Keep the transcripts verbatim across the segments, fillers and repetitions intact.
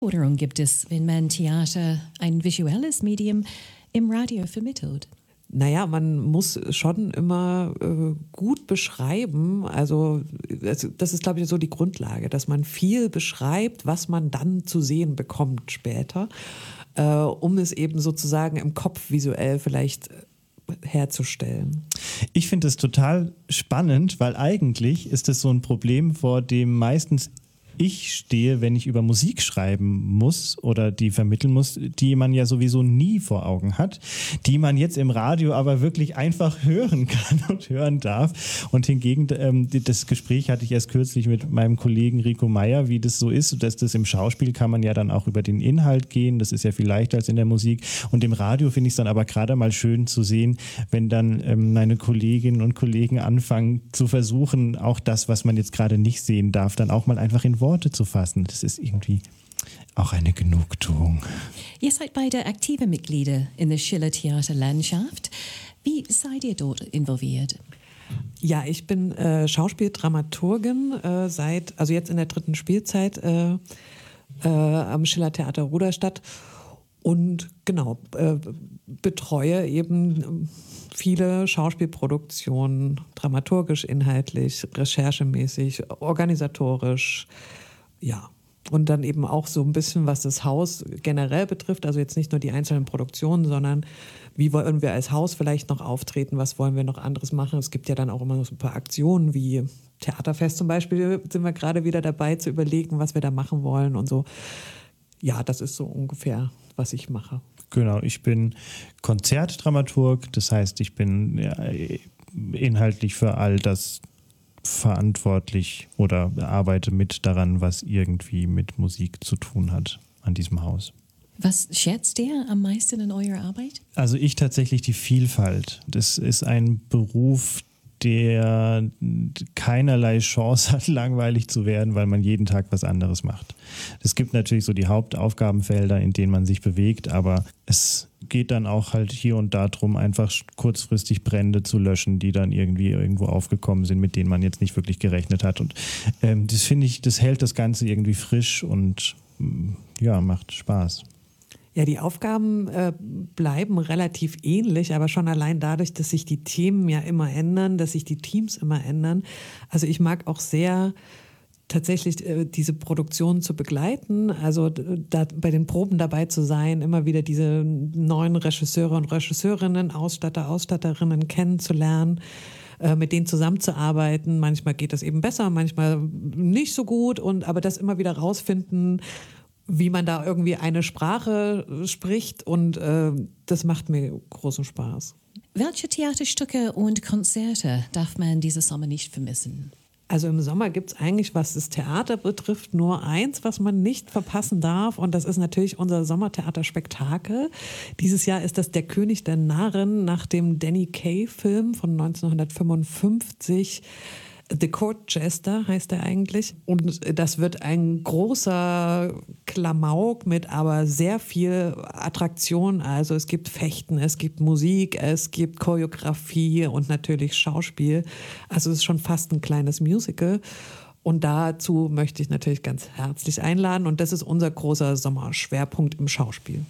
Forderung gibt es, wenn man Theater, ein visuelles Medium, im Radio vermittelt? Naja, man muss schon immer äh, gut beschreiben, also das, das ist, glaube ich, so die Grundlage, dass man viel beschreibt, was man dann zu sehen bekommt später, äh, um es eben sozusagen im Kopf visuell vielleicht herzustellen. Ich finde es total spannend, weil eigentlich ist es so ein Problem, vor dem meistens ich stehe, wenn ich über Musik schreiben muss oder die vermitteln muss, die man ja sowieso nie vor Augen hat, die man jetzt im Radio aber wirklich einfach hören kann und hören darf. Und hingegen, ähm, das Gespräch hatte ich erst kürzlich mit meinem Kollegen Rico Meier, wie das so ist, dass das im Schauspiel kann man ja dann auch über den Inhalt gehen, das ist ja viel leichter als in der Musik. Und im Radio finde ich es dann aber gerade mal schön zu sehen, wenn dann ähm, meine Kolleginnen und Kollegen anfangen zu versuchen, auch das, was man jetzt gerade nicht sehen darf, dann auch mal einfach in Worte zu fassen. Das ist irgendwie auch eine Genugtuung. Ihr seid beide aktive Mitglieder in der Schiller Theaterlandschaft. Wie seid ihr dort involviert? Ja, ich bin äh, Schauspieldramaturgin äh, seit, also jetzt in der dritten Spielzeit äh, äh, am Schiller Theater Ruderstadt und genau, äh, betreue eben viele Schauspielproduktionen, dramaturgisch, inhaltlich, recherchemäßig, organisatorisch, ja. Und dann eben auch so ein bisschen, was das Haus generell betrifft, also jetzt nicht nur die einzelnen Produktionen, sondern wie wollen wir als Haus vielleicht noch auftreten, was wollen wir noch anderes machen. Es gibt ja dann auch immer noch so ein paar Aktionen wie Theaterfest zum Beispiel, sind wir gerade wieder dabei zu überlegen, was wir da machen wollen und so. Ja, das ist so ungefähr, was ich mache. Genau, ich bin Konzertdramaturg, das heißt, ich bin ja, inhaltlich für all das verantwortlich oder arbeite mit daran, was irgendwie mit Musik zu tun hat an diesem Haus. Was schätzt ihr am meisten in eurer Arbeit? Also ich tatsächlich die Vielfalt. Das ist ein Beruf, der keinerlei Chance hat, langweilig zu werden, weil man jeden Tag was anderes macht. Es gibt natürlich so die Hauptaufgabenfelder, in denen man sich bewegt, aber es geht dann auch halt hier und da drum, einfach kurzfristig Brände zu löschen, die dann irgendwie irgendwo aufgekommen sind, mit denen man jetzt nicht wirklich gerechnet hat. Und ähm, das finde ich, das hält das Ganze irgendwie frisch und ja, macht Spaß. Ja, die Aufgaben äh, bleiben relativ ähnlich, aber schon allein dadurch, dass sich die Themen ja immer ändern, dass sich die Teams immer ändern. Also ich mag auch sehr tatsächlich äh, diese Produktion zu begleiten, also da, bei den Proben dabei zu sein, immer wieder diese neuen Regisseure und Regisseurinnen, Ausstatter, Ausstatterinnen kennenzulernen, äh, mit denen zusammenzuarbeiten. Manchmal geht das eben besser, manchmal nicht so gut, und aber das immer wieder rausfinden, wie man da irgendwie eine Sprache spricht, und äh, das macht mir großen Spaß. Welche Theaterstücke und Konzerte darf man dieses Sommer nicht vermissen? Also im Sommer gibt es eigentlich, was das Theater betrifft, nur eins, was man nicht verpassen darf, und das ist natürlich unser Sommertheaterspektakel. Dieses Jahr ist das Der König der Narren nach dem Danny Kaye-Film von neunzehnhundertfünfundfünfzig. The Court Jester heißt er eigentlich, und das wird ein großer Klamauk mit aber sehr viel Attraktion. Also es gibt Fechten, es gibt Musik, es gibt Choreografie und natürlich Schauspiel. Also es ist schon fast ein kleines Musical, und dazu möchte ich natürlich ganz herzlich einladen, und das ist unser großer Sommerschwerpunkt im Schauspiel.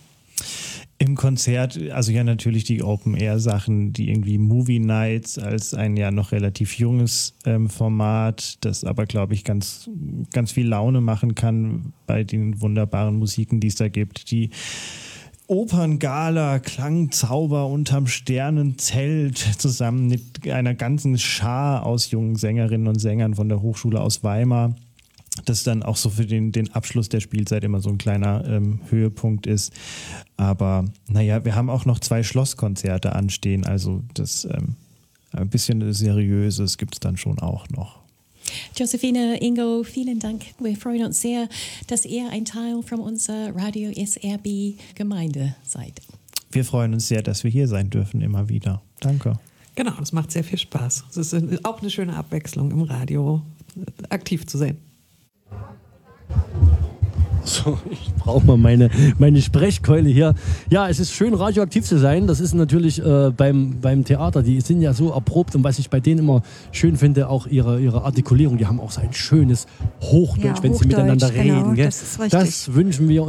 Im Konzert, also ja natürlich die Open-Air-Sachen, die irgendwie Movie Nights als ein ja noch relativ junges ähm, Format, das aber, glaube ich, ganz, ganz viel Laune machen kann bei den wunderbaren Musiken, die es da gibt. Die Operngala, Klangzauber unterm Sternenzelt zusammen mit einer ganzen Schar aus jungen Sängerinnen und Sängern von der Hochschule aus Weimar. Das dann auch so für den, den Abschluss der Spielzeit immer so ein kleiner ähm, Höhepunkt ist. Aber naja, wir haben auch noch zwei Schlosskonzerte anstehen, also das ähm, ein bisschen Seriöses gibt es dann schon auch noch. Josephine, Ingo, vielen Dank. Wir freuen uns sehr, dass ihr ein Teil von unserer Radio S R B-Gemeinde seid. Wir freuen uns sehr, dass wir hier sein dürfen, immer wieder. Danke. Genau, das macht sehr viel Spaß. Es ist auch eine schöne Abwechslung, im Radio aktiv zu sein. So, ich brauche mal meine, meine Sprechkeule hier. Ja, es ist schön, radioaktiv zu sein. Das ist natürlich äh, beim, beim Theater, die sind ja so erprobt. Und was ich bei denen immer schön finde, auch ihre, ihre Artikulierung. Die haben auch so ein schönes Hochdeutsch, Ja, wenn sie Hochdeutsch, miteinander genau, reden. Gell? das ist richtig. Das wünschen wir